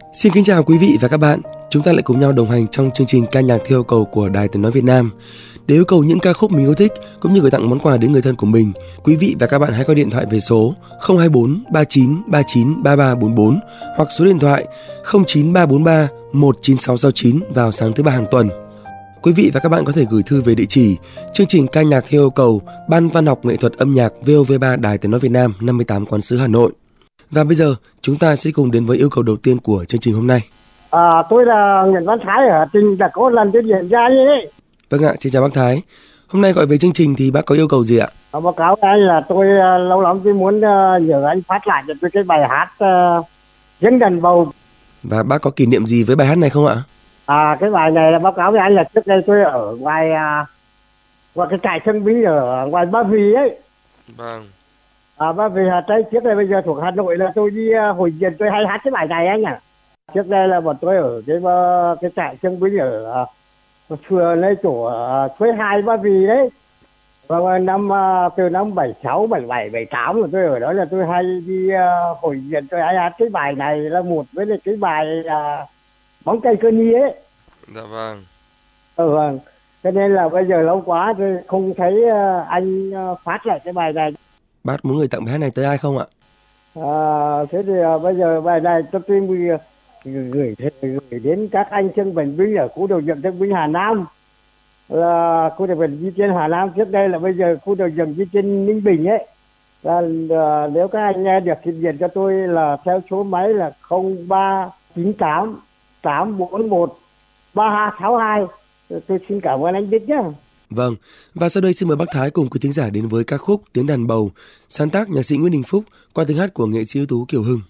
Xin kính chào quý vị và các bạn. Chúng ta lại cùng nhau đồng hành trong chương trình ca nhạc theo yêu cầu của Đài Tiếng nói Việt Nam. Để yêu cầu những ca khúc mình yêu thích cũng như gửi tặng món quà đến người thân của mình, quý vị và các bạn hãy gọi điện thoại về số 024 39 39 3344 hoặc số điện thoại 09343 19669 vào sáng thứ ba hàng tuần. Quý vị và các bạn có thể gửi thư về địa chỉ chương trình ca nhạc theo yêu cầu Ban Văn học Nghệ thuật âm nhạc VOV3 Đài Tiếng nói Việt Nam 58 Quán sứ Hà Nội. Và bây giờ chúng ta sẽ cùng đến với yêu cầu đầu tiên của chương trình hôm nay. Tôi là Nguyễn Văn Thái ở tỉnh đã có lần tôi diễn ra như thế. Vâng ạ, xin chào bác Thái. Hôm nay gọi về chương trình thì bác có yêu cầu gì ạ? Báo cáo với anh là tôi lâu lắm tôi muốn nhờ anh phát lại cho tôi cái bài hát Tiếng đàn bầu. Và bác có kỷ niệm gì với bài hát này không ạ? Cái bài này là báo cáo với anh là trước đây tôi ở ngoài cái trại thương binh ở ngoài Ba Vì ấy. Vâng. Ba Vì Hà Tây, trước đây bây giờ thuộc Hà Nội là tôi đi hội diện tôi hay hát cái bài này anh ạ. Trước đây là bọn tôi ở cái trại thương binh ở phường nơi chỗ Suối 2 Ba Vì đấy. Và từ năm 76, 77, 78 là tôi ở đó là tôi hay đi hội diện tôi hay hát cái bài này là một với lại cái bài bóng cây cơ ni ấy. Dạ vâng. Vâng. Cho nên là bây giờ lâu quá tôi không thấy anh phát lại cái bài này. Bác muốn gửi tặng bài hát này tới ai không ạ? Thế thì bây giờ bài này tôi gửi đến các anh thương bệnh binh ở khu điều dưỡng thương binh Hà Nam, là khu điều dưỡng Di Tiên Hà Nam, trước đây là bây giờ khu điều dưỡng Di Tiên Ninh Bình ấy. Là nếu các anh nghe được thì điện cho tôi là theo số máy là 0398 841 3262. Tôi xin cảm ơn anh Đức nhé. Vâng, và sau đây xin mời bác Thái cùng quý thính giả đến với ca khúc Tiếng đàn bầu, sáng tác nhạc sĩ Nguyễn Đình Phúc qua tiếng hát của nghệ sĩ ưu tú Kiều Hưng.